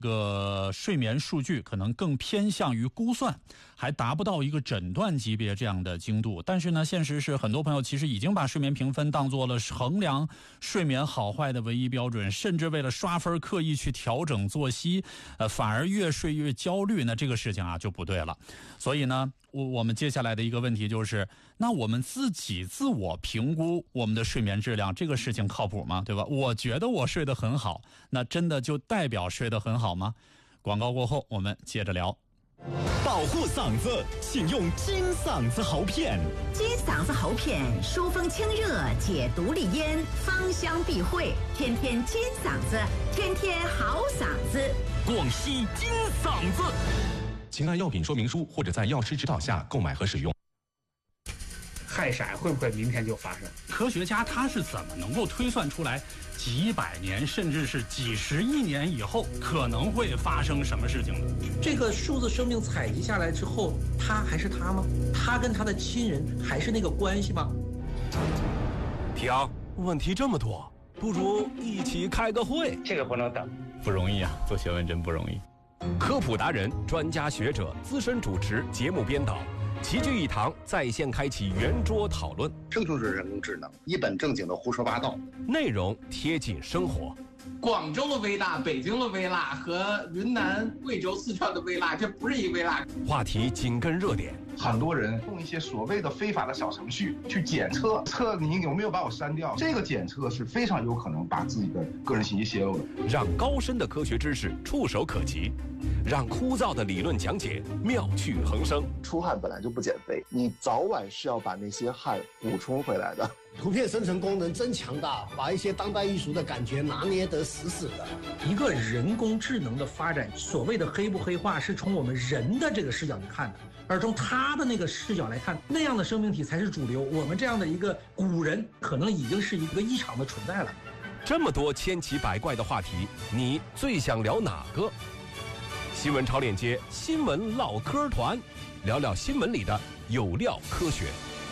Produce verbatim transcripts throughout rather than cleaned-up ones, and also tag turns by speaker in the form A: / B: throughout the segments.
A: 个睡眠数据可能更偏向于估算，还达不到一个诊断级别这样的精度。但是呢，现实是很多朋友其实已经把睡眠评分当做了衡量睡眠好坏的唯一标准，甚至为了刷分刻意去调整作息，呃，反而越睡越焦虑，那这个事情啊就不对了。所以呢，我我们接下来的一个问题就是，那我们自己自我评估我们的睡眠质量，这个事情靠谱吗？对吧？我觉得我睡得很好，那真的就代表睡得很好吗？广告过后我们接着聊。
B: 保护嗓子，请用金嗓子喉片。
C: 金嗓子喉片疏风清热，解毒利咽，芳香避秽，天天金嗓子，天天好嗓子。
B: 广西金嗓子。
D: 请按药品说明书或者在药师指导下购买和使用。
E: 氦闪会不会明天就发生？
A: 科学家他是怎么能够推算出来几百年甚至是几十亿年以后可能会发生什么事情的？
F: 这个数字生命采集下来之后，他还是他吗？他跟他的亲人还是那个关系吗？
B: 停，问题这么多，不如一起开个会。
E: 这个不能等，
A: 不容易啊，做学问真不容易。
B: 科普达人、专家学者、资深主持、节目编导齐聚一堂，在线开启圆桌讨论。
G: 生就是人工智能，一本正经的胡说八道，
B: 内容贴近生活。
F: 广州的微辣、北京的微辣和云南、贵州、四川的微辣，这不是一微辣。
B: 话题紧跟热点。
H: 很多人用一些所谓的非法的小程序去检测，测你有没有把我删掉。这个检测是非常有可能把自己的个人信息泄露的。
B: 让高深的科学知识触手可及，让枯燥的理论讲解妙趣横生。
I: 出汗本来就不减肥，你早晚是要把那些汗补充回来的。
J: 图片生成功能真强大，把一些当代艺术的感觉拿捏得死死的。
F: 一个人工智能的发展，所谓的黑不黑化，是从我们人的这个视角去看的，而从他的那个视角来看，那样的生命体才是主流。我们这样的一个古人，可能已经是一个异常的存在了。
B: 这么多千奇百怪的话题，你最想聊哪个？新闻超链接新闻唠嗑团，聊聊新闻里的有料科学。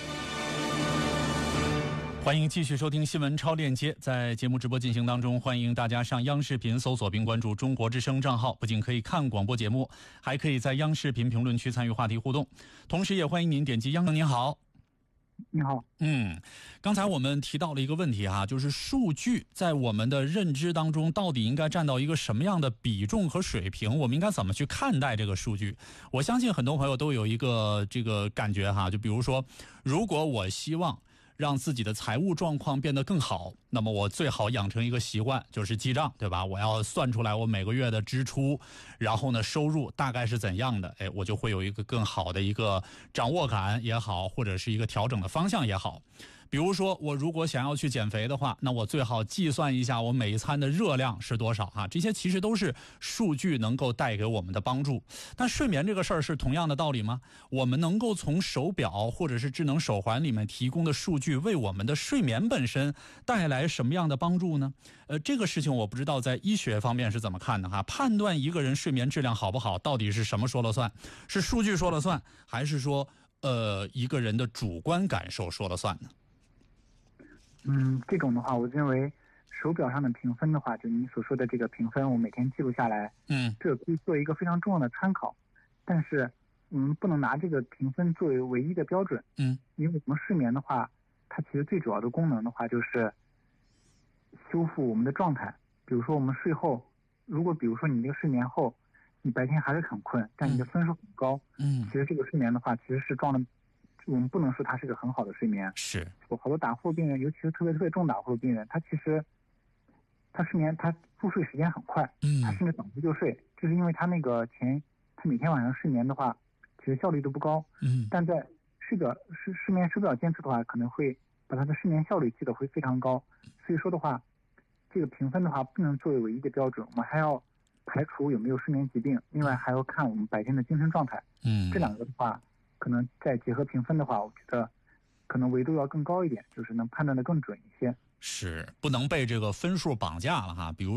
A: 欢迎继续收听新闻超链接，在节目直播进行当中，欢迎大家上央视频搜索并关注中国之声账号，不仅可以看广播节目，还可以在央视频评论区参与话题互动，同时也欢迎您点击央您好。
K: 你好，
A: 嗯，刚才我们提到了一个问题哈，就是数据在我们的认知当中到底应该占到一个什么样的比重和水平？我们应该怎么去看待这个数据？我相信很多朋友都有一个这个感觉哈，就比如说，如果我希望让自己的财务状况变得更好，那么我最好养成一个习惯，就是记账，对吧？我要算出来我每个月的支出，然后呢收入大概是怎样的，哎，我就会有一个更好的一个掌握感也好，或者是一个调整的方向也好。比如说我如果想要去减肥的话，那我最好计算一下我每一餐的热量是多少哈，这些其实都是数据能够带给我们的帮助。但睡眠这个事儿是同样的道理吗？我们能够从手表或者是智能手环里面提供的数据为我们的睡眠本身带来什么样的帮助呢？呃，这个事情我不知道在医学方面是怎么看的哈。判断一个人睡眠质量好不好，到底是什么说了算？是数据说了算，还是说呃一个人的主观感受说了算呢？
K: 嗯，这种的话，我认为手表上的评分的话，就你所说的这个评分，我每天记录下来，
A: 嗯，
K: 这可以做一个非常重要的参考。但是，嗯，不能拿这个评分作为唯一的标准，
A: 嗯，
K: 因为我们睡眠的话，它其实最主要的功能的话，就是修复我们的状态。比如说，我们睡后，如果比如说你这个睡眠后，你白天还是很困，但你的分数很高，
A: 嗯，
K: 其实这个睡眠的话，其实是撞了。我们不能说它是个很好的睡眠。
A: 是，
K: 有好多打呼噜病人，尤其是特别特别重打呼噜病人，他其实他睡眠他入睡时间很快，
A: 嗯，
K: 他甚至等呼就睡，就是因为他那个前他每天晚上睡眠的话，其实效率都不高，
A: 嗯，
K: 但在睡表睡睡眠手表监测的话，可能会把他的睡眠效率记得会非常高。所以说的话，这个评分的话不能作为唯一的标准，我们还要排除有没有睡眠疾病，另外还要看我们白天的精神状态，
A: 嗯，
K: 这两个的话。可能再结合评分的话，我觉得可能维度要更高一点，就是能判断的更准一些。
A: 是，不能被这个分数绑架了哈。比如